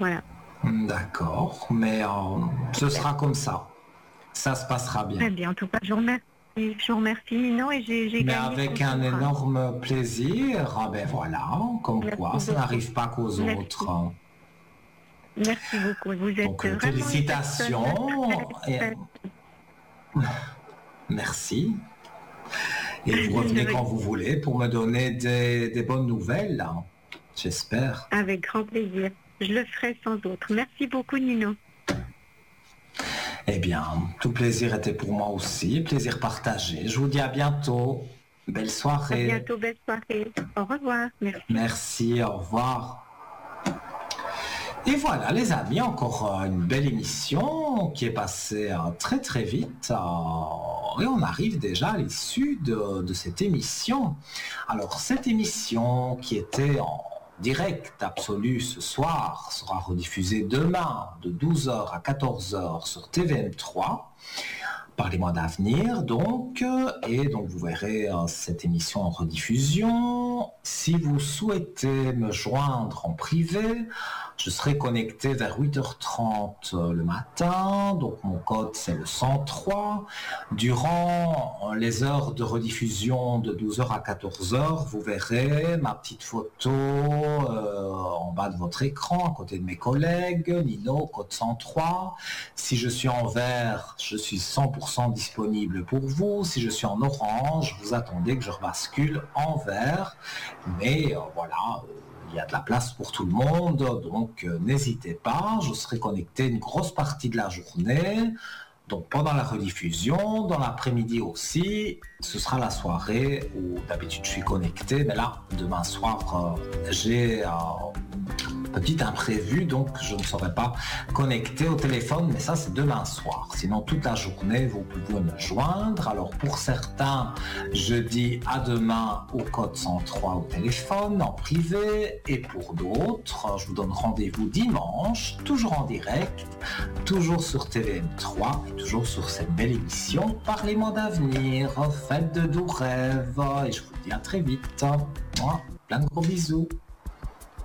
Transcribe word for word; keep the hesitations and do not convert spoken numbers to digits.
Voilà. D'accord, mais euh, ce sera comme ça. Ça se passera bien. Très bien. En tout cas, je vous remercie. Je vous remercie, Nino, et j'ai, j'ai Mais gagné avec son un contrat. énorme plaisir. Ah ben voilà, comme Merci quoi, ça beaucoup. n'arrive pas qu'aux Merci. autres. Merci beaucoup. Vous êtes Donc, euh, vraiment une félicitations. personne très, Et... Merci. Et vous très- revenez avec, quand vous voulez pour me donner des, des bonnes nouvelles, hein, j'espère. avec grand plaisir. Je le ferai sans autre. Merci beaucoup, Nino. Eh bien, tout plaisir était pour moi aussi, plaisir partagé. Je vous dis à bientôt. Belle À soirée. bientôt, belle soirée. Au revoir. Merci. Merci, au revoir. Et voilà, les amis, encore euh, une belle émission qui est passée euh, très très vite. euh, et on arrive déjà à l'issue de, de cette émission. Alors, cette émission qui était en direct absolu ce soir sera rediffusée demain de douze heures à quatorze heures sur T V M trois. Parlez-moi d'avenir, donc, et donc vous verrez euh, cette émission en rediffusion. Si vous souhaitez me joindre en privé, je serai connecté vers huit heures trente le matin, donc mon code c'est le cent trois. Durant les heures de rediffusion de douze heures à quatorze heures, vous verrez ma petite photo euh, en bas de votre écran, à côté de mes collègues, Nino, code cent trois. Si je suis en vert, je suis cent pour cent disponible pour vous. Si je suis en orange, vous attendez que je rebascule en vert. Mais euh, voilà, euh, il y a de la place pour tout le monde, donc euh, n'hésitez pas. Je serai connecté une grosse partie de la journée. Donc pendant la rediffusion, dans l'après-midi aussi, ce sera la soirée où d'habitude je suis connecté. Mais là, demain soir, euh, j'ai... Euh, petit imprévu, donc je ne serai pas connecté au téléphone, mais ça c'est demain soir. Sinon toute la journée vous pouvez me joindre. Alors pour certains, je dis à demain au code cent trois au téléphone, en privé, et pour d'autres, je vous donne rendez-vous dimanche, toujours en direct, toujours sur T V M trois, et toujours sur cette belle émission Parlez-moi d'avenir. Faites de doux rêves, et je vous dis à très vite. Plein de gros bisous.